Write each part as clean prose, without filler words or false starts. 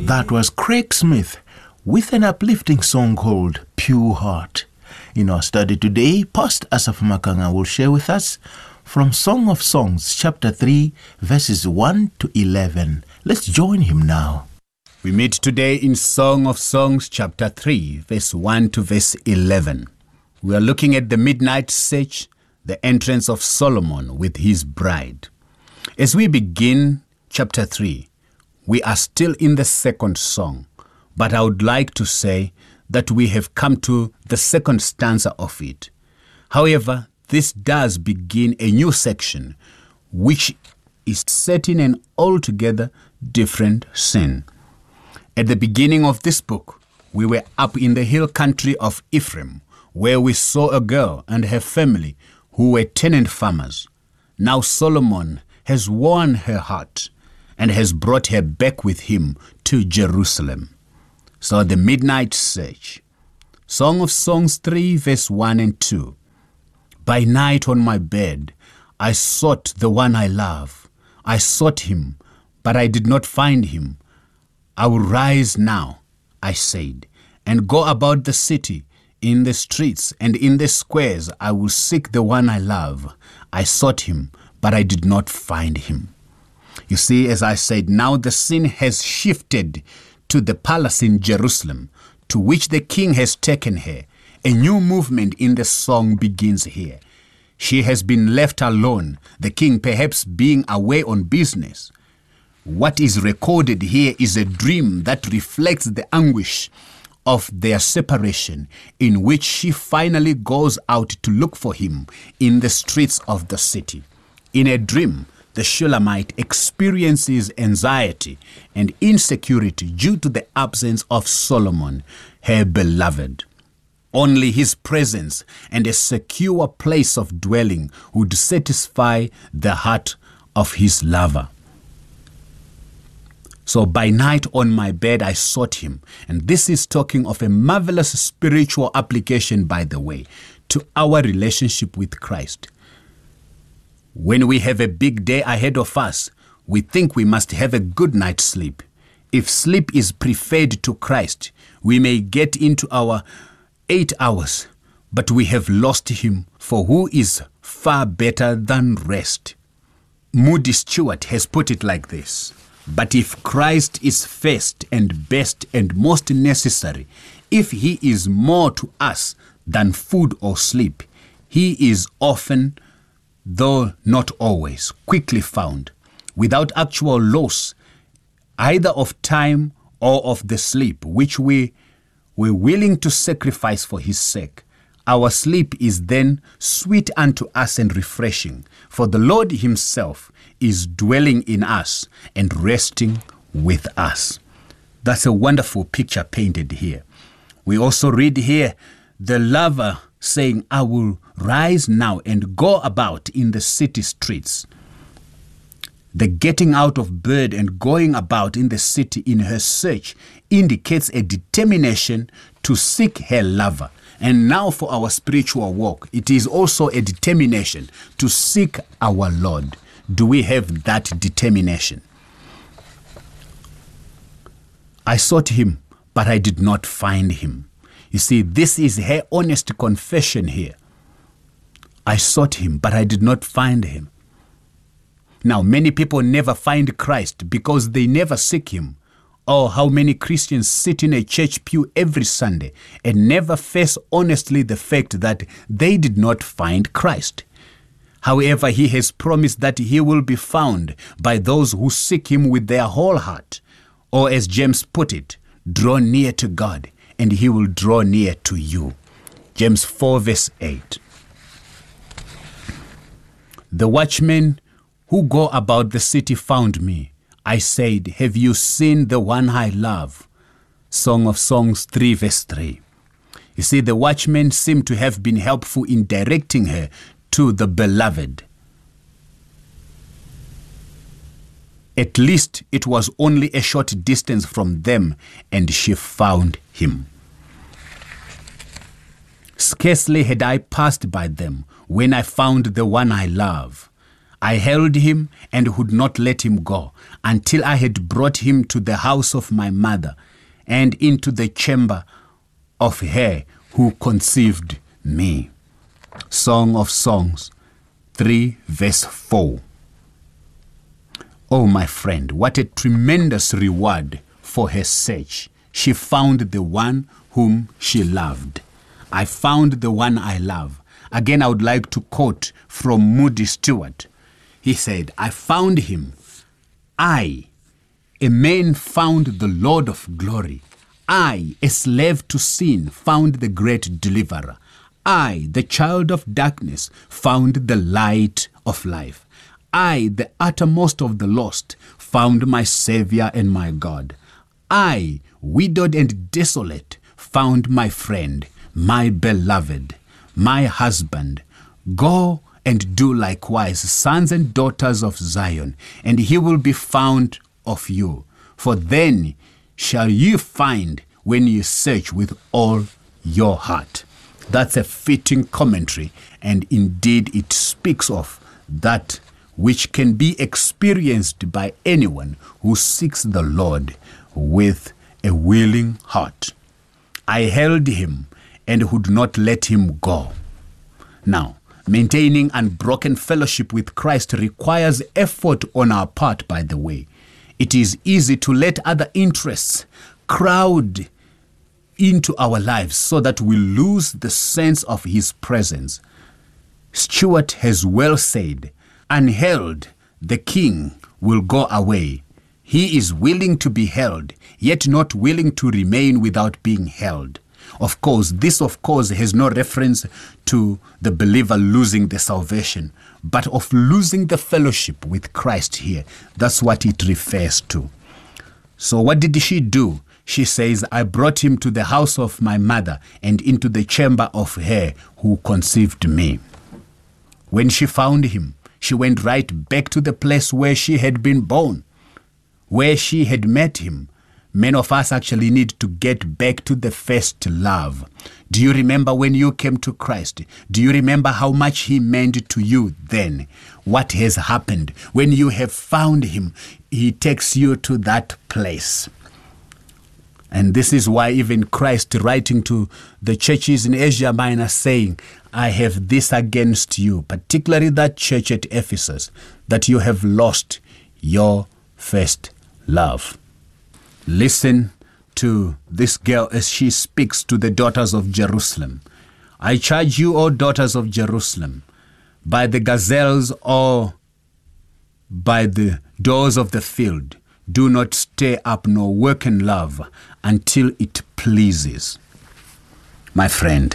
That was Craig Smith with an uplifting song called Pure Heart. In our study today, Pastor Asaph Makanga will share with us from Song of Songs, chapter 3, verses 1 to 11. Let's join him now. We meet today in Song of Songs, chapter 3, verse 1 to verse 11. We are looking at the midnight search, the entrance of Solomon with his bride. As we begin chapter 3, we are still in the second song, but I would like to say that we have come to the second stanza of it. However, this does begin a new section, which is setting an altogether different scene. At the beginning of this book, we were up in the hill country of Ephraim, where we saw a girl and her family who were tenant farmers. Now Solomon has won her heart and has brought her back with him to Jerusalem. So the midnight search. Song of Songs 3, verse 1 and 2. By night on my bed, I sought the one I love. I sought him, but I did not find him. I will rise now, I said, and go about the city, in the streets and in the squares. I will seek the one I love. I sought him, but I did not find him. You see, as I said, now the scene has shifted to the palace in Jerusalem, to which the king has taken her. A new movement in the song begins here. She has been left alone, the king perhaps being away on business. What is recorded here is a dream that reflects the anguish of their separation, in which she finally goes out to look for him in the streets of the city. In a dream, the Shulamite experiences anxiety and insecurity due to the absence of Solomon, her beloved. Only his presence and a secure place of dwelling would satisfy the heart of his lover. So by night on my bed I sought him. And this is talking of a marvelous spiritual application, by the way, to our relationship with Christ. When we have a big day ahead of us, we think we must have a good night's sleep. If sleep is preferred to Christ, we may get into our 8 hours, but we have lost him, for who is far better than rest. Moody Stewart has put it like this: but if Christ is first and best and most necessary, if he is more to us than food or sleep, he is often, though not always, quickly found, without actual loss either of time or of the sleep which we were willing to sacrifice for his sake. Our sleep is then sweet unto us and refreshing, for the Lord himself is dwelling in us and resting with us. That's a wonderful picture painted here. We also read here the lover saying, I will rise now and go about in the city streets. The getting out of bed and going about in the city in her search indicates a determination to seek her lover. And now for our spiritual walk, it is also a determination to seek our Lord. Do we have that determination? I sought him, but I did not find him. You see, this is her honest confession here. I sought him, but I did not find him. Now, many people never find Christ because they never seek him. Oh, how many Christians sit in a church pew every Sunday and never face honestly the fact that they did not find Christ. However, he has promised that he will be found by those who seek him with their whole heart. Or as James put it, draw near to God and he will draw near to you. James 4 verse 8. The watchmen who go about the city found me. I said, have you seen the one I love? Song of Songs 3 verse 3. You see, the watchmen seem to have been helpful in directing her to the beloved. At least it was only a short distance from them, and she found him. Scarcely had I passed by them when I found the one I love. I held him and would not let him go until I had brought him to the house of my mother and into the chamber of her who conceived me. Song of Songs 3 verse 4. Oh, my friend, what a tremendous reward for her search. She found the one whom she loved. I found the one I love. Again, I would like to quote from Moody Stewart. He said, I found him. I, a man, found the Lord of glory. I, a slave to sin, found the great deliverer. I, the child of darkness, found the light of life. I, the uttermost of the lost, found my Savior and my God. I, widowed and desolate, found my friend, my beloved, my husband. Go and do likewise, sons and daughters of Zion, and he will be found of you. For then shall you find when you search with all your heart. That's a fitting commentary, and indeed it speaks of that which can be experienced by anyone who seeks the Lord with a willing heart. I held him and would not let him go. Now, maintaining unbroken fellowship with Christ requires effort on our part, by the way. It is easy to let other interests crowd into our lives so that we lose the sense of his presence. Stewart has well said, unheld, the king will go away. He is willing to be held, yet not willing to remain without being held. Of course, this has no reference to the believer losing the salvation, but of losing the fellowship with Christ here. That's what it refers to. So what did she do? She says, I brought him to the house of my mother and into the chamber of her who conceived me. When she found him, she went right back to the place where she had been born, where she had met him. Many of us actually need to get back to the first love. Do you remember when you came to Christ? Do you remember how much he meant to you then? What has happened? When you have found him, he takes you to that place. And this is why even Christ, writing to the churches in Asia Minor, saying, I have this against you, particularly that church at Ephesus, that you have lost your first love. Listen to this girl as she speaks to the daughters of Jerusalem. I charge you, O daughters of Jerusalem, by the gazelles or by the doors of the field, do not stir up nor work in love until it pleases. My friend,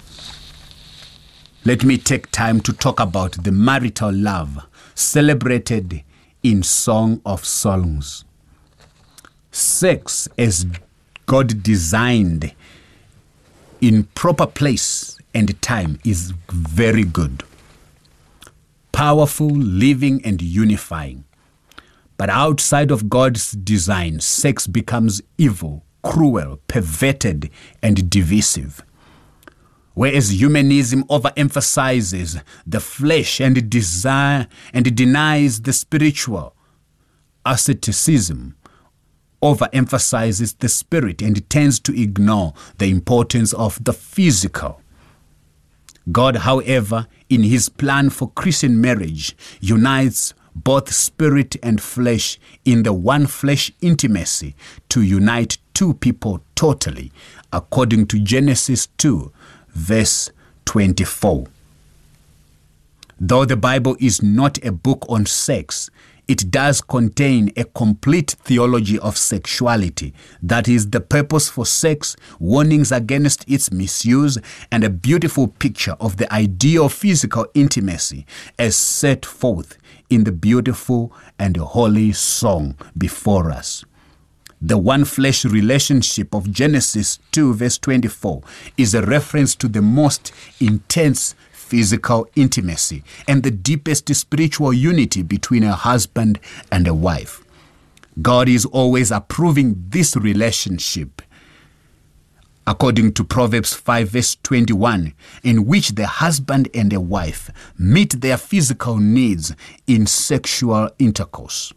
let me take time to talk about the marital love celebrated in Song of Songs. Sex, as God designed in proper place and time, is very good, powerful, living, and unifying. But outside of God's design, sex becomes evil, cruel, perverted, and divisive. Whereas humanism overemphasizes the flesh and desire and denies the spiritual, asceticism overemphasizes the spirit and tends to ignore the importance of the physical. God, however, in his plan for Christian marriage, unites both spirit and flesh in the one flesh intimacy to unite two people totally, according to Genesis 2, verse 24. Though the Bible is not a book on sex, it does contain a complete theology of sexuality, that is, the purpose for sex, warnings against its misuse, and a beautiful picture of the idea of physical intimacy as set forth in the beautiful and holy song before us. The one flesh relationship of Genesis 2 verse 24 is a reference to the most intense physical intimacy and the deepest spiritual unity between a husband and a wife. God is always approving this relationship according to Proverbs 5 verse 21, in which the husband and a wife meet their physical needs in sexual intercourse.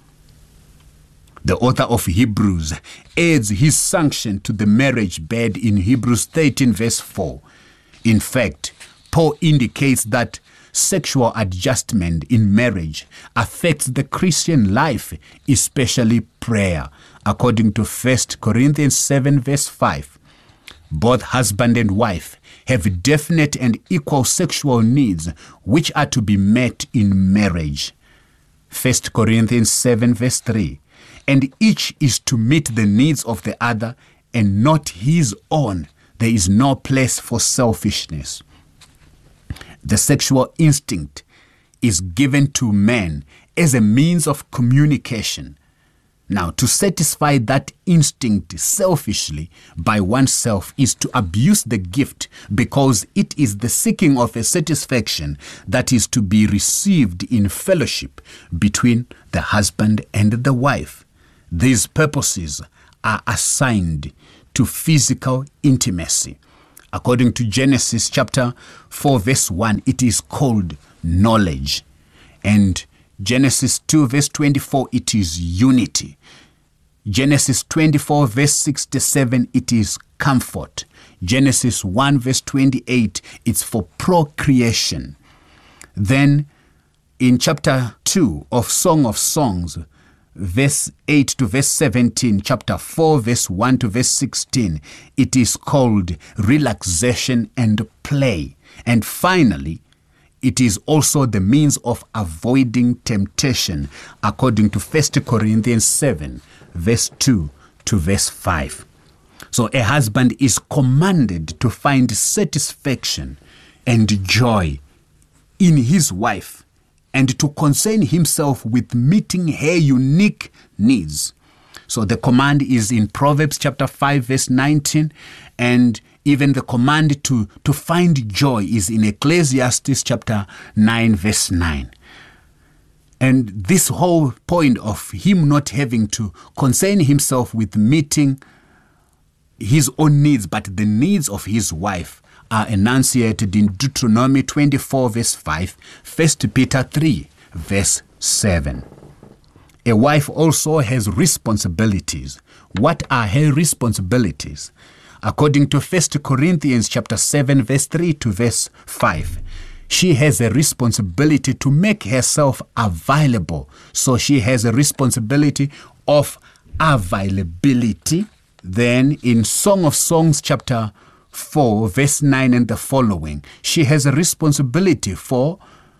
The author of Hebrews adds his sanction to the marriage bed in Hebrews 13 verse 4. In fact, Paul indicates that sexual adjustment in marriage affects the Christian life, especially prayer, according to 1 Corinthians 7 verse 5. Both husband and wife have definite and equal sexual needs which are to be met in marriage. 1 Corinthians 7 verse 3. And each is to meet the needs of the other and not his own. There is no place for selfishness. The sexual instinct is given to man as a means of communication. Now, to satisfy that instinct selfishly by oneself is to abuse the gift, because it is the seeking of a satisfaction that is to be received in fellowship between the husband and the wife. These purposes are assigned to physical intimacy. According to Genesis chapter 4 verse 1, it is called knowledge. And Genesis 2 verse 24, it is unity. Genesis 24 verse 67, it is comfort. Genesis 1 verse 28, it's for procreation. Then in chapter 2 of Song of Songs, verse 8 to verse 17, chapter 4 verse 1 to verse 16, it is called relaxation and play. And finally, it is also the means of avoiding temptation, according to 1 Corinthians 7 verse 2 to verse 5. So a husband is commanded to find satisfaction and joy in his wife, and to concern himself with meeting her unique needs. So the command is in Proverbs chapter 5 verse 19, and even the command to find joy is in Ecclesiastes chapter 9 verse 9. And this whole point of him not having to concern himself with meeting his own needs, but the needs of his wife, are enunciated in Deuteronomy 24 verse 5, 1 Peter 3 verse 7. A wife also has responsibilities. What are her responsibilities? According to 1 Corinthians chapter 7 verse 3 to verse 5, she has a responsibility to make herself available. So she has a responsibility of availability. Then in Song of Songs chapter 4 verse 9 and the following, she has a responsibility for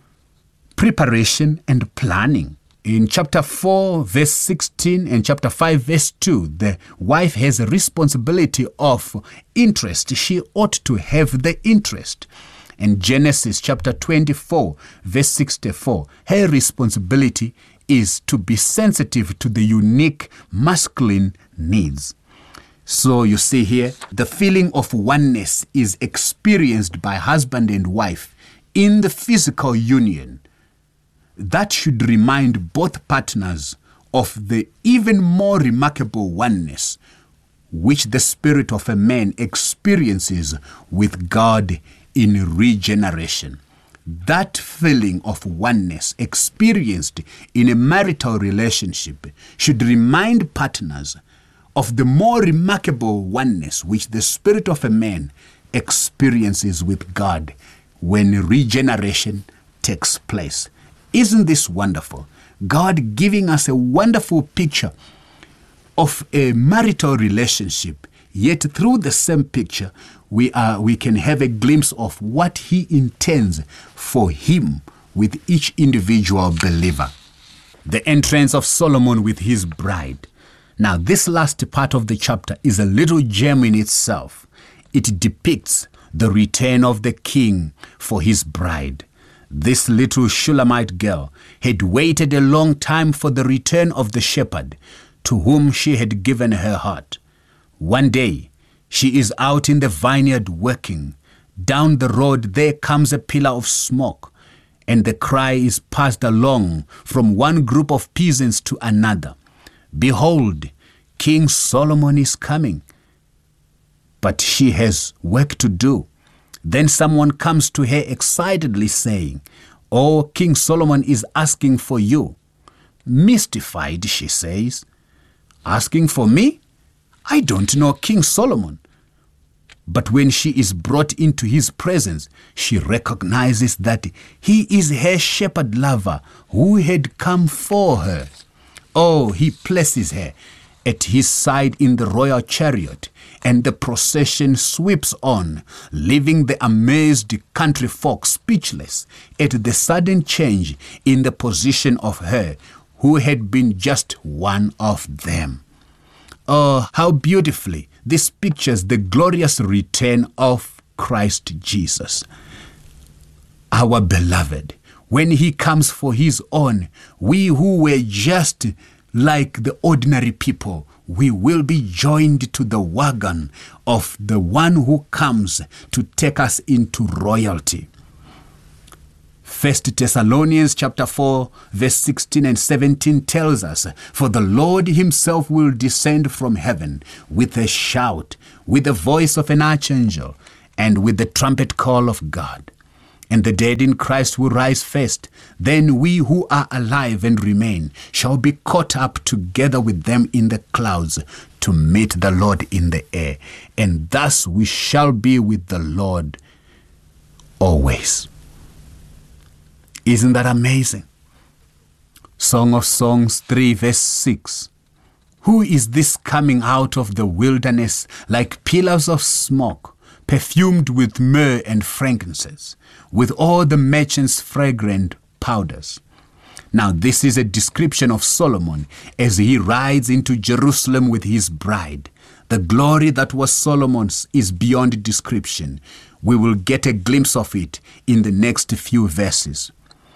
preparation and planning. In chapter 4 verse 16 and chapter 5 verse 2, the wife has a responsibility of interest. She ought to have the interest. In Genesis chapter 24 verse 64, her responsibility is to be sensitive to the unique masculine needs. So you see here, the feeling of oneness is experienced by husband and wife in the physical union. That should remind both partners of the even more remarkable oneness which the spirit of a man experiences with God in regeneration. That feeling of oneness experienced in a marital relationship should remind partners of the more remarkable oneness which the spirit of a man experiences with God when regeneration takes place. Isn't this wonderful? God giving us a wonderful picture of a marital relationship, yet through the same picture, we can have a glimpse of what He intends for him with each individual believer. The entrance of Solomon with his bride. Now, this last part of the chapter is a little gem in itself. It depicts the return of the king for his bride. This little Shulamite girl had waited a long time for the return of the shepherd to whom she had given her heart. One day, she is out in the vineyard working. Down the road there comes a pillar of smoke, and the cry is passed along from one group of peasants to another. Behold, King Solomon is coming. but she has work to do. Then someone comes to her excitedly saying, "Oh, King Solomon is asking for you." Mystified, she says, "Asking for me? I don't know King Solomon." But when she is brought into his presence, she recognizes that he is her shepherd lover who had come for her. Oh, he places her at his side in the royal chariot, and the procession sweeps on, leaving the amazed country folk speechless at the sudden change in the position of her who had been just one of them. Oh, how beautifully this pictures the glorious return of Christ Jesus, our beloved. When he comes for his own, we who were just like the ordinary people, we will be joined to the wagon of the one who comes to take us into royalty. 1 Thessalonians chapter 4, verse 16 and 17 tells us, "For the Lord himself will descend from heaven with a shout, with the voice of an archangel, and with the trumpet call of God. And the dead in Christ will rise first. Then we who are alive and remain shall be caught up together with them in the clouds to meet the Lord in the air. And thus we shall be with the Lord always." Isn't that amazing? Song of Songs 3 verse 6. "Who is this coming out of the wilderness like pillars of smoke, perfumed with myrrh and frankincense, with all the merchants' fragrant powders?" Now this is a description of Solomon as he rides into Jerusalem with his bride. The glory that was Solomon's is beyond description. We will get a glimpse of it in the next few verses.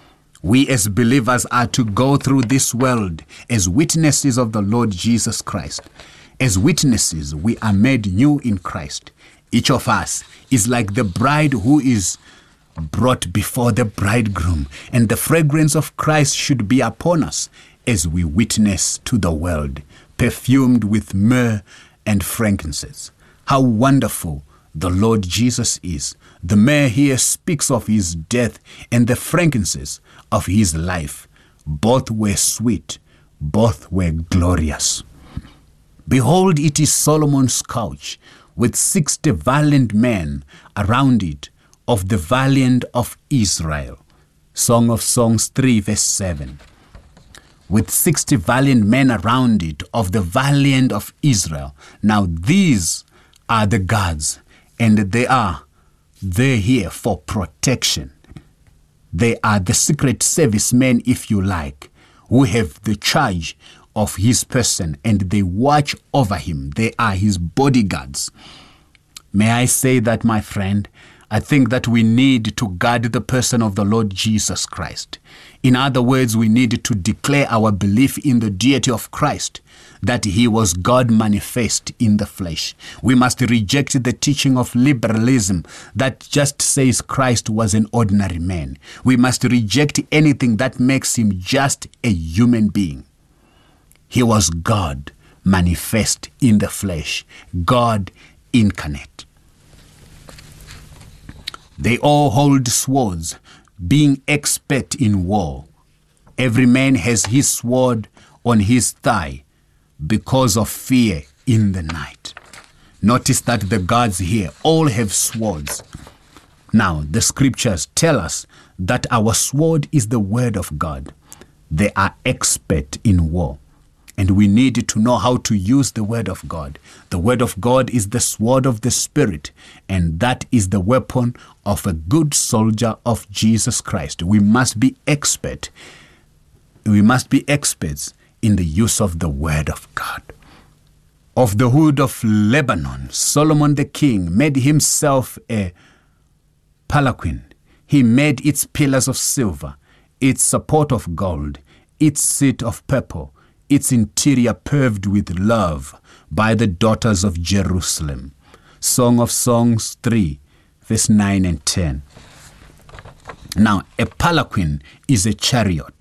We as believers are to go through this world as witnesses of the Lord Jesus Christ. As witnesses, we are made new in Christ. Each of us is like the bride who is brought before the bridegroom, and the fragrance of Christ should be upon us as we witness to the world, perfumed with myrrh and frankincense. How wonderful the Lord Jesus is. The myrrh here speaks of his death, and the frankincense of his life. Both were sweet, both were glorious. Behold, it is Solomon's couch, with 60 valiant men around it, of the valiant of Israel. Song of Songs 3 verse 7. With 60 valiant men around it, of the valiant of Israel. Now these are the gods, and they're here for protection. They are the secret service men, if you like, who have the charge of his person, and they watch over him. They are his bodyguards. May I say that, my friend, I think that we need to guard the person of the Lord Jesus Christ. In other words, we need to declare our belief in the deity of Christ, that he was God manifest in the flesh. We must reject the teaching of liberalism that just says Christ was an ordinary man. We must reject anything that makes him just a human being. He was God manifest in the flesh, God incarnate. They all hold swords, being expert in war. Every man has his sword on his thigh because of fear in the night. Notice that the gods here all have swords. Now, the scriptures tell us that our sword is the word of God. They are expert in war. And we need to know how to use the word of God. The word of God is the sword of the Spirit, and that is the weapon of a good soldier of Jesus Christ. We must be expert. We must be experts in the use of the word of God. Of the wood of Lebanon, Solomon the king made himself a palanquin. He made its pillars of silver, its support of gold, its seat of purple, its interior paved with love by the daughters of Jerusalem. Song of Songs 3, verse 9 and 10. Now, a palanquin is a chariot.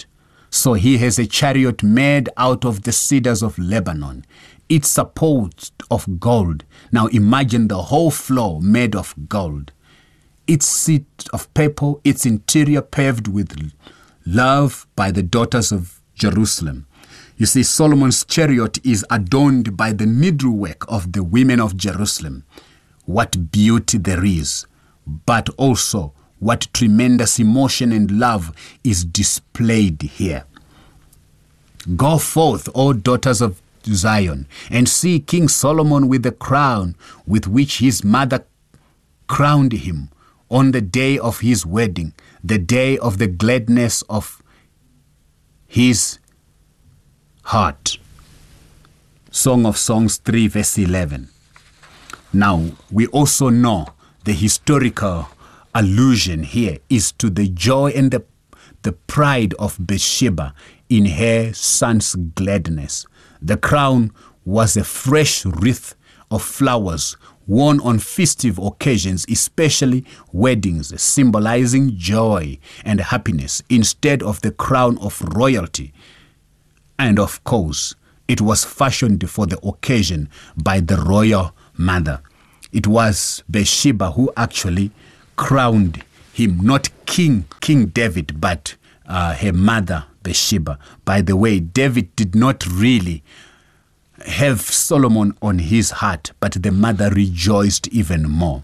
So he has a chariot made out of the cedars of Lebanon. It's supposed of gold. Now imagine the whole floor made of gold. Its seat of purple, its interior paved with love by the daughters of Jerusalem. You see, Solomon's chariot is adorned by the needlework of the women of Jerusalem. What beauty there is, but also what tremendous emotion and love is displayed here. Go forth, O daughters of Zion, and see King Solomon with the crown with which his mother crowned him on the day of his wedding, the day of the gladness of his heart. Song of Songs 3 verse 11. Now, we also know the historical allusion here is to the joy and the pride of Bathsheba in her son's gladness. The crown was a fresh wreath of flowers worn on festive occasions, especially weddings, symbolizing joy and happiness instead of the crown of royalty. And of course, it was fashioned for the occasion by the royal mother. It was Bathsheba who actually crowned him, not King David, but her mother Bathsheba. By the way, David did not really have Solomon on his heart, but the mother rejoiced even more.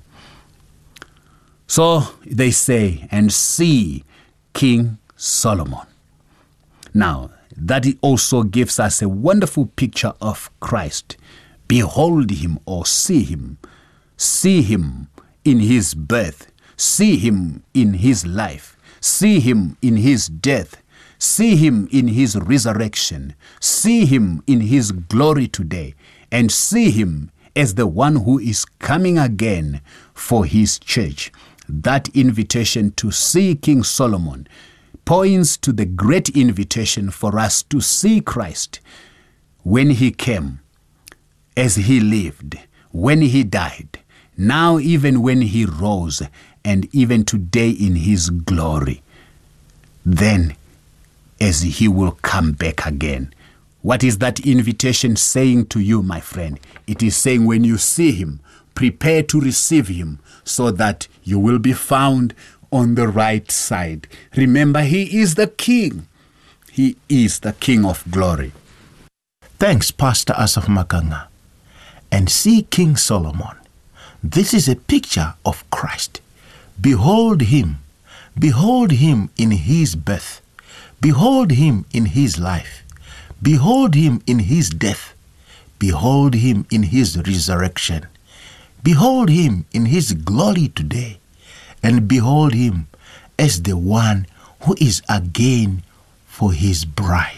So they say, and see King Solomon. Now, that also gives us a wonderful picture of Christ. Behold him or see him. See him in his birth. See him in his life. See him in his death. See him in his resurrection. See him in his glory today. And see him as the one who is coming again for his church. That invitation to see King Solomon points to the great invitation for us to see Christ when he came, as he lived, when he died, now even when he rose, and even today in his glory. Then, as he will come back again. What is that invitation saying to you, my friend? It is saying when you see him, prepare to receive him so that you will be found on the right side. Remember, he is the King. He is the King of glory. Thanks, Pastor Asaph Makanga. And see King Solomon. This is a picture of Christ. Behold him. Behold him in his birth. Behold him in his life. Behold him in his death. Behold him in his resurrection. Behold him in his glory today. And behold him as the one who is again for his bride.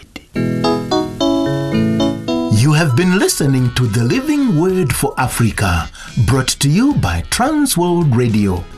You have been listening to the Living Word for Africa, brought to you by Transworld Radio.